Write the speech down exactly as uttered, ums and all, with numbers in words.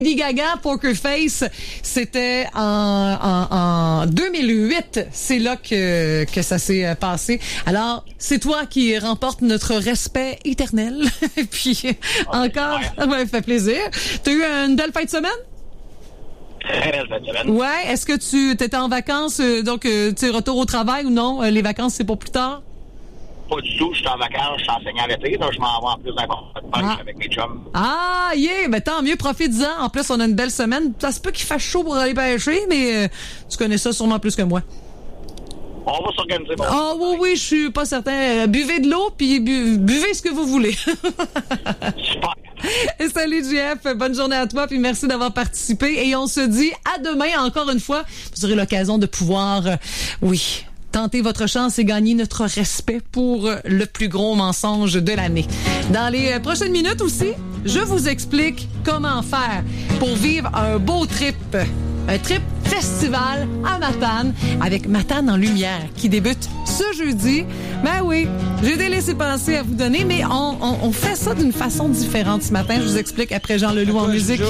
Lady Gaga, Poker Face, c'était en, en, en deux mille huit. C'est là que, que ça s'est passé. Alors, c'est toi qui remporte notre respect éternel. Et puis, okay, encore, ouais. Ouais, fait plaisir. T'as eu une belle fin de semaine? Très belle fin de semaine. Ouais. Est-ce que tu étais en vacances, donc tu es retour au travail ou non? Les vacances, c'est pour plus tard? Pas du tout, je suis en vacances, je suis enseignant l'été, donc je m'en vais en plus d'un ah. avec mes chums. Ah, yeah, ben tant mieux, profite-en. En plus, on a une belle semaine. Ça se peut qu'il fasse chaud pour aller pêcher, mais euh, tu connais ça sûrement plus que moi. On va s'organiser. Bon. Ah oui, oui, je suis pas certain. Buvez de l'eau, puis bu- buvez ce que vous voulez. Super. Et salut, J F. Bonne journée à toi, puis merci d'avoir participé. Et on se dit à demain, encore une fois. Vous aurez l'occasion de pouvoir, euh, oui... tentez votre chance et gagnez notre respect pour le plus gros mensonge de l'année. Dans les prochaines minutes aussi, je vous explique comment faire pour vivre un beau trip. Un trip festival à Matane avec Matane en lumière qui débute ce jeudi. Ben oui, j'ai des laissez-passer à vous donner, mais on, on, on fait ça d'une façon différente ce matin. Je vous explique après Jean Leloup en musique.